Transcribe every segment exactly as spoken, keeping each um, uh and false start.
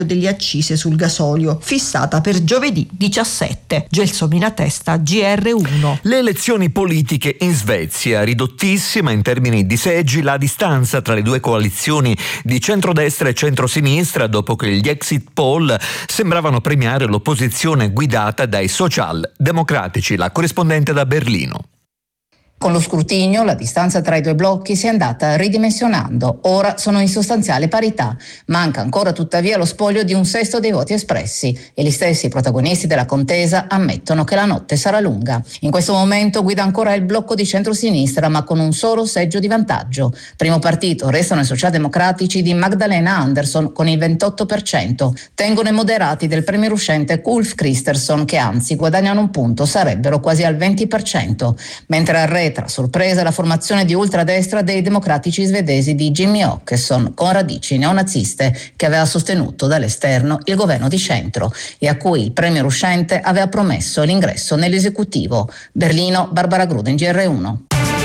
delle accise sul gasolio, fissata per giovedì diciassette. Gelsomina Testa, G R uno. Le elezioni politiche in Svezia, ridottissima in termini di seggi la distanza tra le due coalizioni di centrodestra e centrosinistra dopo che gli exit poll sembravano premiare l'opposizione guidata dai social-democratici. La corrispondente da Berlino. Con lo scrutinio la distanza tra i due blocchi si è andata ridimensionando, ora sono in sostanziale parità. Manca ancora tuttavia lo spoglio di un sesto dei voti espressi e gli stessi protagonisti della contesa ammettono che la notte sarà lunga. In questo momento guida ancora il blocco di centrosinistra, ma con un solo seggio di vantaggio. Primo partito restano i socialdemocratici di Magdalena Andersson con il ventotto per cento. Tengono i moderati del premier uscente Ulf Kristersson, che anzi guadagnano un punto, sarebbero quasi al venti per cento, mentre arretra a sorpresa la formazione di ultradestra dei democratici svedesi di Jimmy Åkesson, con radici neonaziste, che aveva sostenuto dall'esterno il governo di centro e a cui il premier uscente aveva promesso l'ingresso nell'esecutivo. Berlino, Barbara Gruden, G R uno.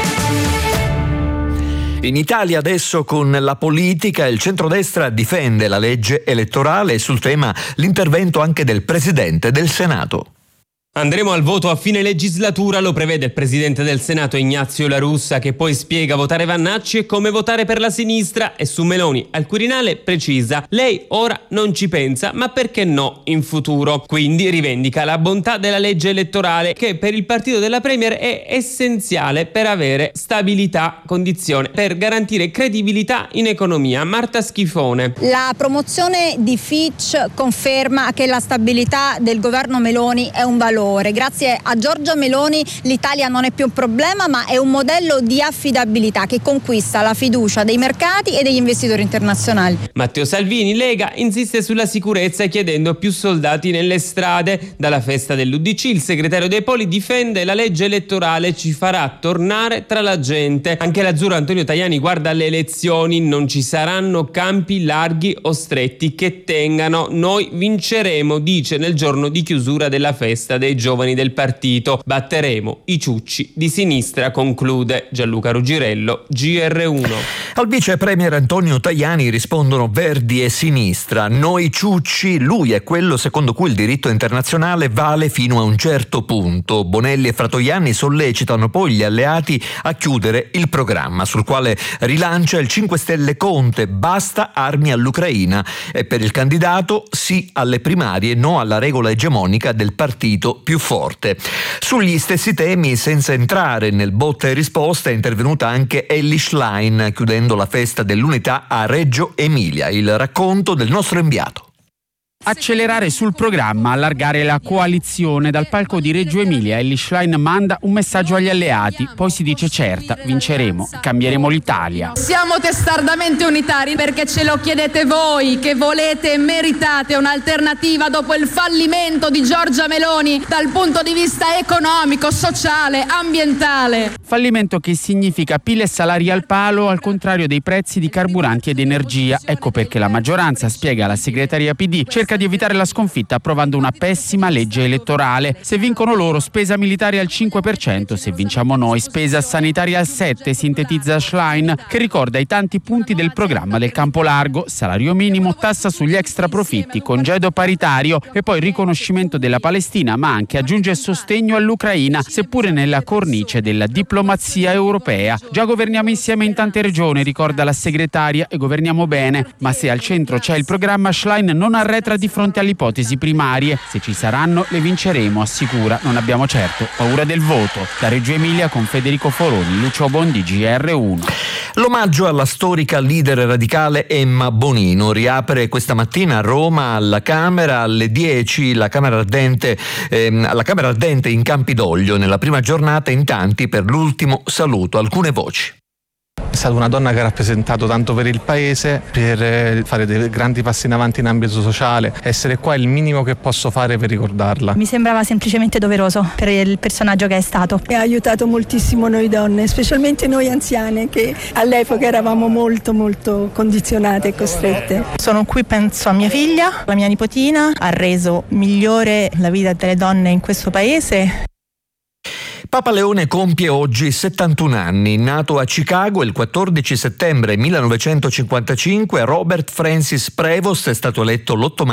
In Italia adesso con la politica il centrodestra difende la legge elettorale e sul tema l'intervento anche del Presidente del Senato. Andremo al voto a fine legislatura, lo prevede il Presidente del Senato Ignazio La Russa, che poi spiega votare Vannacci e come votare per la sinistra, e su Meloni al Quirinale precisa: lei ora non ci pensa, ma perché no in futuro. Quindi rivendica la bontà della legge elettorale, che per il partito della Premier è essenziale per avere stabilità, condizione per garantire credibilità in economia. Marta Schifone. La promozione di Fitch conferma che la stabilità del governo Meloni è un valore. Grazie a Giorgia Meloni l'Italia non è più un problema, ma è un modello di affidabilità che conquista la fiducia dei mercati e degli investitori internazionali. Matteo Salvini, Lega, insiste sulla sicurezza chiedendo più soldati nelle strade. Dalla festa dell'U D C il segretario dei Poli difende la legge elettorale, ci farà tornare tra la gente. Anche l'azzurro Antonio Tajani guarda alle elezioni: non ci saranno campi larghi o stretti che tengano, noi vinceremo, dice nel giorno di chiusura della festa dei giovani del partito. Batteremo i ciucci di sinistra, conclude Gianluca Rugirello, G R uno. Al vice premier Antonio Tajani rispondono Verdi e Sinistra. Noi ciucci, lui è quello secondo cui il diritto internazionale vale fino a un certo punto. Bonelli e Fratoianni sollecitano poi gli alleati a chiudere il programma, sul quale rilancia il cinque Stelle Conte: basta armi all'Ucraina. E per il candidato sì alle primarie, no alla regola egemonica del partito più forte. Sugli stessi temi, senza entrare nel botta e risposta, è intervenuta anche Elly Schlein, chiudendo la festa dell'unità a Reggio Emilia. Il racconto del nostro inviato. Accelerare sul programma, allargare la coalizione. Dal palco di Reggio Emilia Elly Schlein manda un messaggio agli alleati, poi si dice certa, vinceremo, cambieremo l'Italia. Siamo testardamente unitari perché ce lo chiedete voi, che volete e meritate un'alternativa dopo il fallimento di Giorgia Meloni dal punto di vista economico, sociale, ambientale. Fallimento che significa P I L e salari al palo, al contrario dei prezzi di carburanti ed energia. Ecco perché la maggioranza, spiega la segreteria P D, cerca di evitare la sconfitta approvando una pessima legge elettorale. Se vincono loro, spesa militare al cinque per cento, se vinciamo noi, spesa sanitaria al sette per cento, sintetizza Schlein, che ricorda i tanti punti del programma del campo largo: salario minimo, tassa sugli extra profitti, congedo paritario e poi riconoscimento della Palestina, ma anche aggiunge sostegno all'Ucraina, seppure nella cornice della diplomazia europea. Già governiamo insieme in tante regioni, ricorda la segretaria, e governiamo bene, ma se al centro c'è il programma, Schlein non arretra di fronte alle ipotesi primarie. Se ci saranno, le vinceremo, assicura. Non abbiamo certo paura del voto. Da Reggio Emilia con Federico Foroni, Lucio Bondi, G R uno. L'omaggio alla storica leader radicale Emma Bonino riapre questa mattina a Roma alla Camera alle dieci la Camera Ardente, ehm, alla Camera Ardente in Campidoglio. Nella prima giornata in tanti per l'ultimo saluto. Alcune voci. È stata una donna che ha rappresentato tanto per il paese, per fare dei grandi passi in avanti in ambito sociale. Essere qua è il minimo che posso fare per ricordarla. Mi sembrava semplicemente doveroso per il personaggio che è stato. Ha aiutato moltissimo noi donne, specialmente noi anziane, che all'epoca eravamo molto molto condizionate e costrette. Sono qui, penso a mia figlia, la mia nipotina. Ha reso migliore la vita delle donne in questo paese. Papa Leone compie oggi settantuno anni. Nato a Chicago il quattordici settembre millenovecentocinquantacinque, Robert Francis Prevost è stato eletto l'otto maggio